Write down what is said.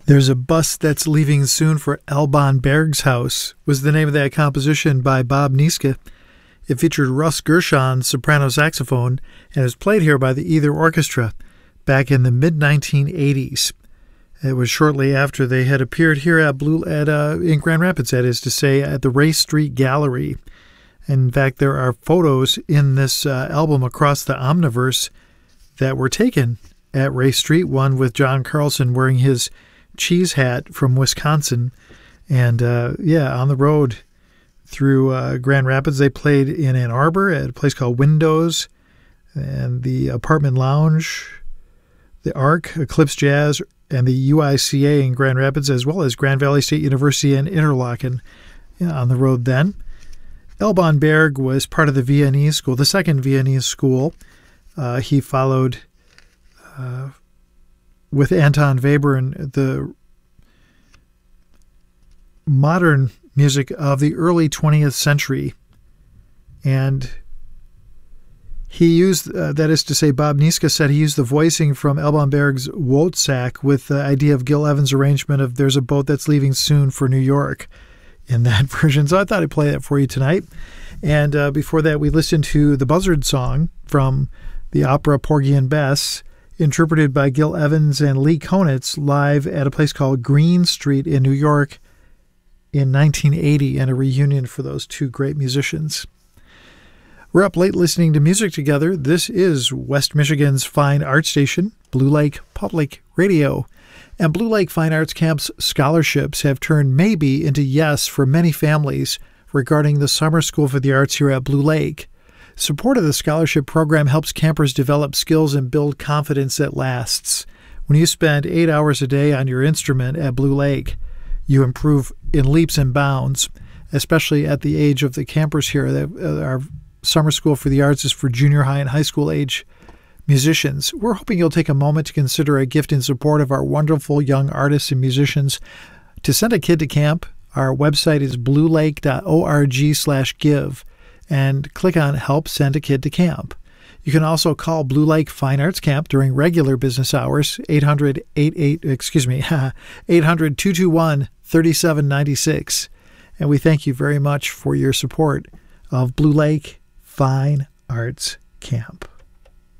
There's a Bus That's Leaving Soon for Alban Berg's House was the name of that composition by Bob Niska. It featured Russ Gershon soprano saxophone and was played here by the Either Orchestra back in the mid-1980s. It was shortly after they had appeared here in Grand Rapids, that is to say, at the Ray Street Gallery. In fact, there are photos in this album across the Omniverse that were taken at Ray Street, one with John Carlson wearing his cheese hat from Wisconsin. And, on the road through Grand Rapids, they played in Ann Arbor at a place called Windows and the Apartment Lounge, the Arc, Eclipse Jazz, and the UICA in Grand Rapids, as well as Grand Valley State University and Interlochen on the road then. Alban Berg was part of the Viennese School, the second Viennese School. He followed with Anton Webern the modern music of the early 20th century. And he used, that is to say, Bob Niska said he used the voicing from Alban Berg's Wozzak with the idea of Gil Evans' arrangement of There's a Boat That's Leaving Soon for New York in that version. So I thought I'd play that for you tonight. And before that, we listened to the Buzzard Song from the opera Porgy and Bess, interpreted by Gil Evans and Lee Konitz live at a place called Green Street in New York in 1980, and a reunion for those two great musicians. We're up late listening to music together. This is West Michigan's fine art station, Blue Lake Public Radio. And Blue Lake Fine Arts Camp's scholarships have turned maybe into yes for many families regarding the Summer School for the Arts here at Blue Lake. Support of the scholarship program helps campers develop skills and build confidence that lasts. When you spend 8 hours a day on your instrument at Blue Lake, you improve in leaps and bounds, especially at the age of the campers here. Our Summer School for the Arts is for junior high and high school age musicians. We're hoping you'll take a moment to consider a gift in support of our wonderful young artists and musicians. To send a kid to camp, our website is bluelake.org/give. and click on Help Send a Kid to Camp. You can also call Blue Lake Fine Arts Camp during regular business hours, 800-221-3796. And we thank you very much for your support of Blue Lake Fine Arts Camp.